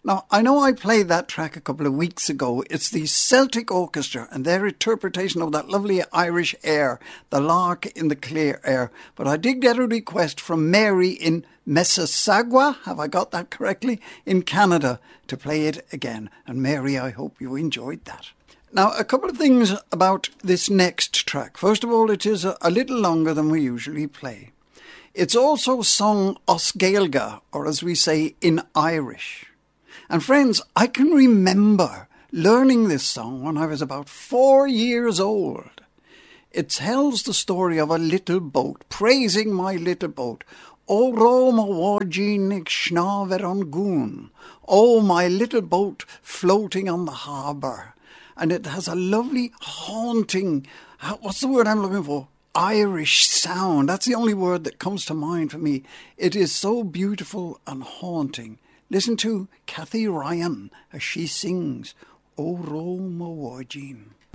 Now, I know I played that track a couple of weeks ago. It's the Celtic Orchestra and their interpretation of that lovely Irish air, The Lark in the Clear Air. But I did get a request from Mary in Mississauga, have I got that correctly, in Canada, to play it again. And Mary, I hope you enjoyed that. Now, a couple of things about this next track. First of all, it is a little longer than we usually play. It's also sung os Gaeilge, or as we say in Irish. And friends, I can remember learning this song when I was about 4 years old. It tells the story of a little boat, praising my little boat. O Roma wajin ig schnaver on goon. Oh, my little boat floating on the harbour. And it has a lovely, haunting, what's the word I'm looking for? Irish sound. That's the only word that comes to mind for me. It is so beautiful and haunting. Listen to Kathy Ryan as she sings O Roma wajin.